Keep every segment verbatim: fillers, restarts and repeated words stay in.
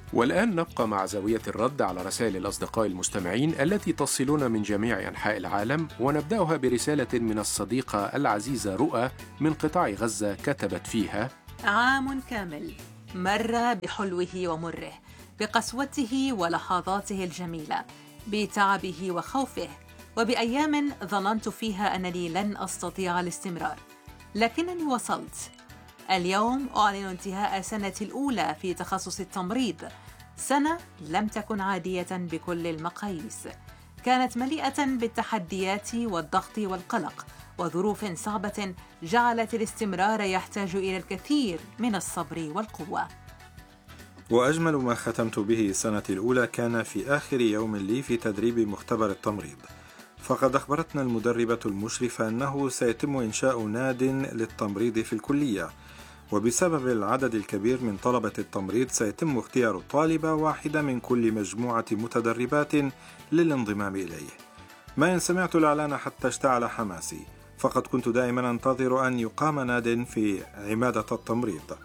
والآن نبقى مع زاوية الرد على رسائل الأصدقاء المستمعين التي تصلون من جميع أنحاء العالم، ونبدأها برسالة من الصديقة العزيزة رؤى من قطاع غزة كتبت فيها: عام كامل مر بحلوه ومره، بقسوته ولحظاته الجميلة، بتعبه وخوفه، وبأيام ظننت فيها أنني لن أستطيع الاستمرار، لكنني وصلت. اليوم أعلن انتهاء سنتي الأولى في تخصص التمريض، سنة لم تكن عادية بكل المقاييس، كانت مليئة بالتحديات والضغط والقلق وظروف صعبة جعلت الاستمرار يحتاج إلى الكثير من الصبر والقوة. وأجمل ما ختمت به سنتي الأولى كان في آخر يوم لي في تدريب مختبر التمريض، فقد أخبرتنا المدربة المشرفة أنه سيتم إنشاء ناد للتمريض في الكلية، وبسبب العدد الكبير من طلبة التمريض سيتم اختيار طالبة واحدة من كل مجموعة متدربات للانضمام إليه. ما إن سمعت الإعلان حتى اشتعل حماسي، فقد كنت دائما أنتظر أن يقام ناد في عمادة التمريض.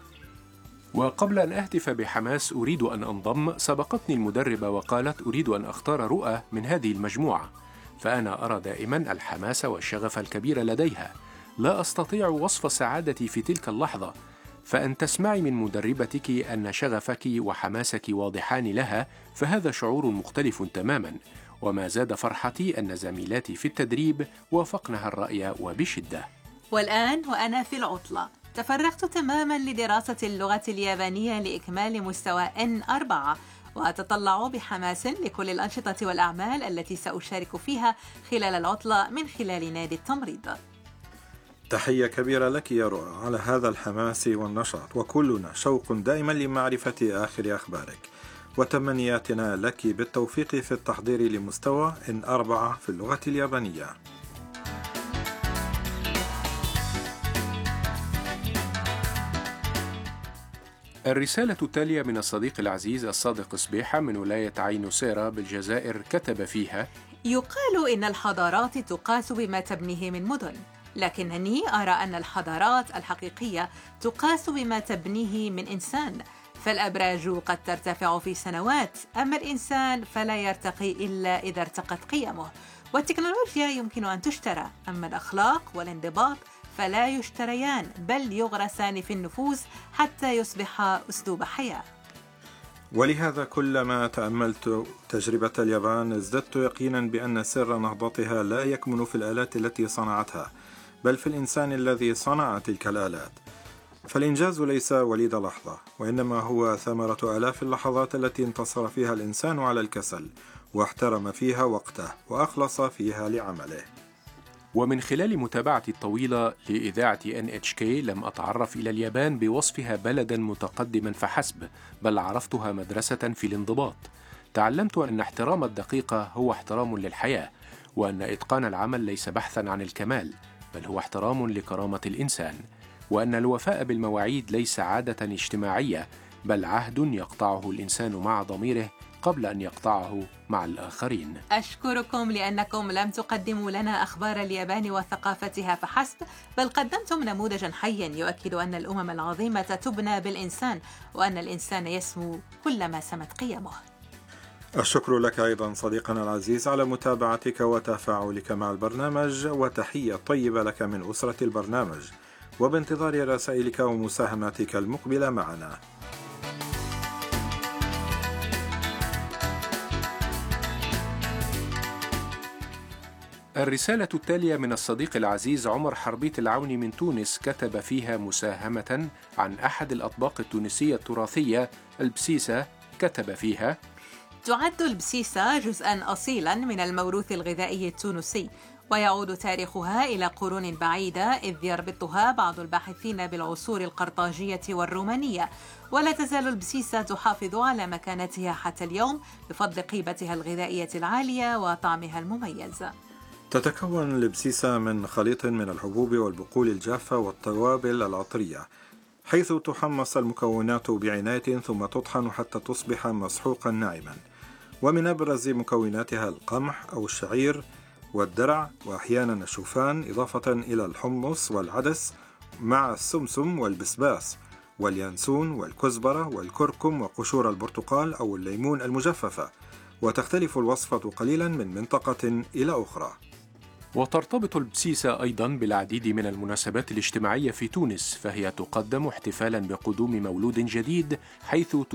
وقبل أن أهتف بحماس أريد أن أنضم، سبقتني المدربة وقالت أريد أن أختار رؤى من هذه المجموعة، فأنا أرى دائما الحماس والشغف الكبير لديها، لا أستطيع وصف سعادتي في تلك اللحظة، فأن تسمعي من مدربتك أن شغفك وحماسك واضحان لها فهذا شعور مختلف تماما. وما زاد فرحتي أن زميلاتي في التدريب وافقنها الرأي وبشدة. والآن وأنا في العطلة تفرغت تماما لدراسة اللغة اليابانية لإكمال مستوى إن أربعة، وأتطلع بحماس لكل الأنشطة والأعمال التي سأشارك فيها خلال العطلة من خلال نادي التمريض. تحية كبيرة لك يا رؤى على هذا الحماس والنشاط، وكلنا شوق دائما لمعرفة آخر أخبارك، وتمنياتنا لك بالتوفيق في التحضير لمستوى إن أربعة في اللغة اليابانية. الرسالة التالية من الصديق العزيز الصادق صبيحة من ولاية عين سيرة بالجزائر كتب فيها: يقال إن الحضارات تقاس بما تبنيه من مدن، لكنني أرى أن الحضارات الحقيقية تقاس بما تبنيه من إنسان، فالأبراج قد ترتفع في سنوات، أما الإنسان فلا يرتقي إلا إذا ارتقت قيمه، والتكنولوجيا يمكن أن تشترى، أما الأخلاق والانضباط فلا يشتريان بل يغرسان في النفوس حتى يصبح أسلوب حياة. ولهذا كلما تأملت تجربة اليابان ازددت يقينا بأن سر نهضتها لا يكمن في الآلات التي صنعتها، بل في الإنسان الذي صنع تلك الآلات. فالإنجاز ليس وليد لحظة، وإنما هو ثمرة آلاف اللحظات التي انتصر فيها الإنسان على الكسل، واحترم فيها وقته، وأخلص فيها لعمله. ومن خلال متابعتي الطويلة لإذاعة إن إتش كي لم أتعرف إلى اليابان بوصفها بلدا متقدما فحسب، بل عرفتها مدرسة في الانضباط. تعلمت أن احترام الدقيقة هو احترام للحياة، وأن إتقان العمل ليس بحثا عن الكمال، بل هو احترام لكرامة الإنسان، وأن الوفاء بالمواعيد ليس عادة اجتماعية، بل عهد يقطعه الإنسان مع ضميره قبل أن يقطعه مع الآخرين. أشكركم لأنكم لم تقدموا لنا أخبار اليابان وثقافتها فحسب، بل قدمتم نموذجا حيا يؤكد أن الأمم العظيمة تبنى بالإنسان، وأن الإنسان يسمو كلما سمت قيمه. الشكر لك أيضا صديقنا العزيز على متابعتك وتفاعلك مع البرنامج، وتحية طيبة لك من أسرة البرنامج، وبانتظار رسائلك ومساهماتك المقبلة معنا. الرسالة التالية من الصديق العزيز عمر حربيت العوني من تونس كتب فيها مساهمة عن أحد الأطباق التونسية التراثية البسيسة. كتب فيها: تعد البسيسة جزءاً أصيلاً من الموروث الغذائي التونسي، ويعود تاريخها إلى قرون بعيدة، إذ يربطها بعض الباحثين بالعصور القرطاجية والرومانية، ولا تزال البسيسة تحافظ على مكانتها حتى اليوم بفضل قيمتها الغذائية العالية وطعمها المميز. تتكون البسيسة من خليط من الحبوب والبقول الجافة والتوابل العطرية، حيث تحمص المكونات بعناية ثم تطحن حتى تصبح مسحوقا ناعما. ومن أبرز مكوناتها القمح أو الشعير والدرع، وأحيانا الشوفان، إضافة إلى الحمص والعدس مع السمسم والبسباس. واليانسون والكزبرة والكركم وقشور البرتقال أو الليمون المجففة، وتختلف الوصفة قليلا من منطقة إلى أخرى. وترتبط البسيسة أيضا بالعديد من المناسبات الاجتماعية في تونس، فهي تقدم احتفالا بقدوم مولود جديد، حيث